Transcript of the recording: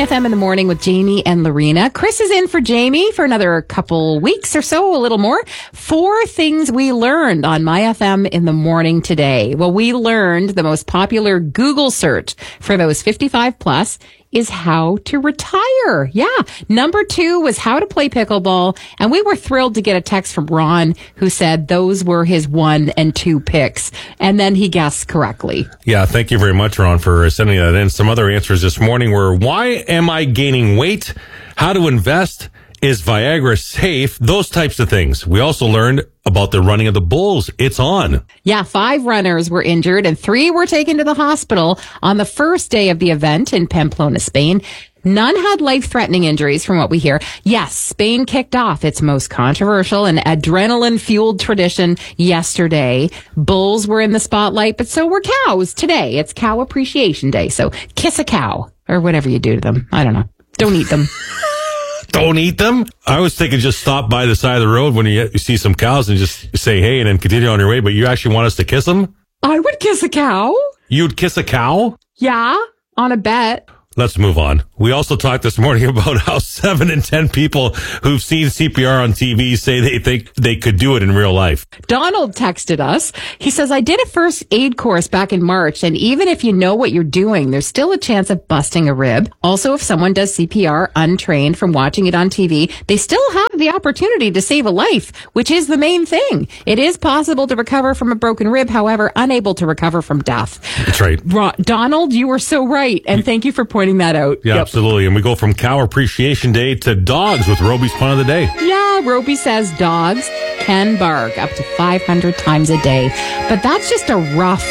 FM in the morning with Jamie and Lorena. Chris is in for Jamie for another couple weeks or so, a little more. 4 things we learned on My FM in the morning today. Well, we learned the most popular Google search for those 55 plus is how to retire. Yeah. Number 2 was how to play pickleball. And we were thrilled to get a text from Ron who said those were his 1 and 2 picks. And then he guessed correctly. Yeah. Thank you very much, Ron, for sending that in. Some other answers this morning were, why am I gaining weight? How to invest? Is Viagra safe? Those types of things. We also learned about the running of the Bulls. It's on. Yeah, 5 runners were injured and 3 were taken to the hospital on the first day of the event in Pamplona, Spain. None had life-threatening injuries from what we hear. Yes, Spain kicked off its most controversial and adrenaline-fueled tradition yesterday. Bulls were in the spotlight, but so were cows today. It's Cow Appreciation Day, so kiss a cow or whatever you do to them. I don't know. Don't eat them. Don't eat them? I was thinking just stop by the side of the road when you see some cows and just say, hey, and then continue on your way. But you actually want us to kiss them? I would kiss a cow. You'd kiss a cow? Yeah, on a bet. Let's move on. We also talked this morning about how 7 in 10 people who've seen CPR on TV say they think they could do it in real life. Donald texted us. He says, I did a first aid course back in March, and even if you know what you're doing, there's still a chance of busting a rib. Also, if someone does CPR untrained from watching it on TV, they still have the opportunity to save a life, which is the main thing. It is possible to recover from a broken rib, however, unable to recover from death. That's right. Donald, you were so right, and thank you for pointing that out. Yeah, yep. Absolutely. And we go from Cow Appreciation Day to dogs with Roby's Pun of the Day. Yeah, Roby says dogs can bark up to 500 times a day. But that's just a rough